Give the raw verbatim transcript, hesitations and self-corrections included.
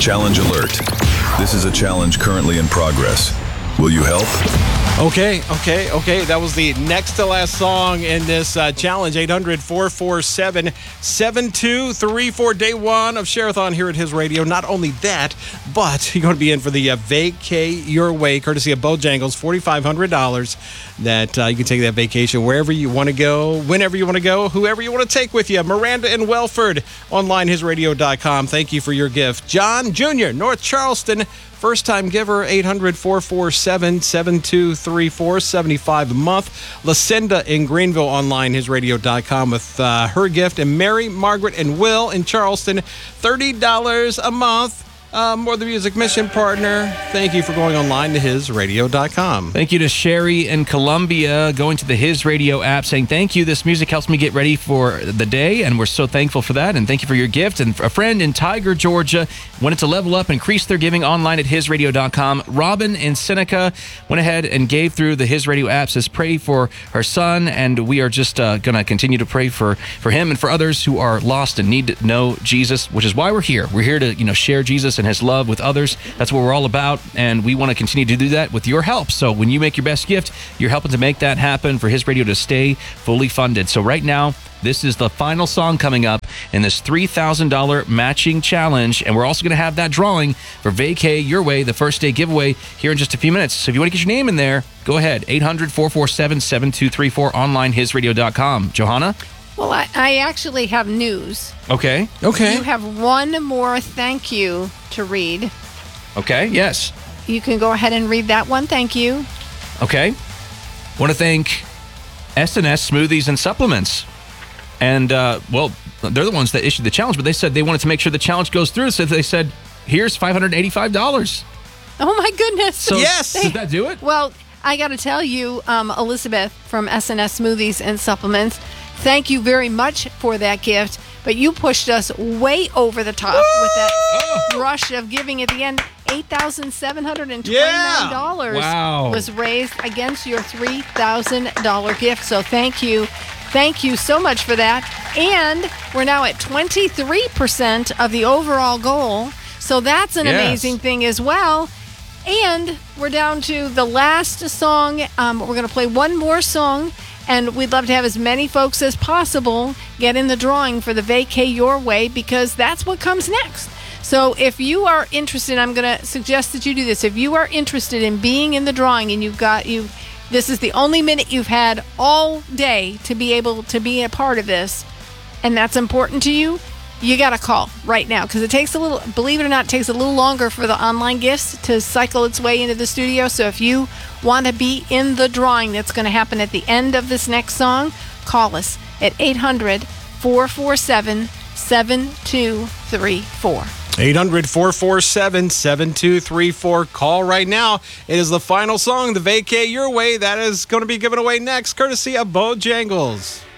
Challenge alert. This is a challenge currently in progress. Will you help? Okay, okay, okay. That was the next to last song in this uh, challenge. eight hundred, four four seven, seven two three four. Day one of Share-a-thon here at His Radio. Not only that, but you're going to be in for the uh, Vacay Your Way, courtesy of Bojangles, four thousand five hundred dollars. That uh, you can take that vacation wherever you want to go, whenever you want to go, whoever you want to take with you. Miranda and Welford, online his radio dot com. Thank you for your gift. John Junior, North Charleston, first-time giver, eight hundred, four four seven, seven two three four, seventy-five a month. Lucinda in Greenville, online his radio dot com with uh, her gift. And Mary, Margaret, and Will in Charleston, thirty dollars a month. Uh, more the music mission partner. Thank you for going online to his radio dot com. Thank you to Sherry in Columbia, going to the His Radio app, saying thank you. This music helps me get ready for the day, and we're so thankful for that. And thank you for your gift. And a friend in Tiger, Georgia, wanted to level up, increase their giving online at his radio dot com. Robin in Seneca went ahead and gave through the His Radio app, says pray for her son, and we are just uh, going to continue to pray for, for him and for others who are lost and need to know Jesus, which is why we're here. We're here to, you know, share Jesus and his love with others. That's what we're all about, and we want to continue to do that with your help. So when you make your best gift, you're helping to make that happen for His Radio to stay fully funded. So right now, this is the final song coming up in this three thousand dollars matching challenge, and we're also going to have that drawing for Vacay Your Way, the first day giveaway, here in just a few minutes. So if you want to get your name in there, go ahead, eight hundred, four four seven, seven two three four, online his radio dot com. Johanna? Well, I, I actually have news. Okay. Okay. You have one more thank you to read. Okay, yes. You can go ahead and read that one. Thank you. Okay. Want to thank S and S Smoothies and Supplements. And, uh, well, they're the ones that issued the challenge, but they said they wanted to make sure the challenge goes through, so they said, here's five hundred eighty-five dollars. Oh, my goodness. So yes. Did that do it? Well, I got to tell you, um, Elizabeth from S and S Smoothies and Supplements, thank you very much for that gift, but you pushed us way over the top Woo! With that oh. rush of giving at the end. eight thousand seven hundred twenty-nine dollars yeah. wow. was raised against your three thousand dollars gift, so thank you. Thank you so much for that. And we're now at twenty-three percent of the overall goal, so that's an yes. amazing thing as well. And we're down to the last song. Um, we're going to play one more song, and we'd love to have as many folks as possible get in the drawing for the Vacay Your Way, because that's what comes next. So if you are interested, I'm going to suggest that you do this. If you are interested in being in the drawing, and you've got you, this is the only minute you've had all day to be able to be a part of this, and that's important to you, you got to call right now, because it takes a little, believe it or not, it takes a little longer for the online gifts to cycle its way into the studio. So if you want to be in the drawing that's going to happen at the end of this next song, call us at eight hundred, four four seven, seven two three four. eight hundred, four four seven, seven two three four. Call right now. It is the final song, the Vacay Your Way. That is going to be given away next, courtesy of Bojangles.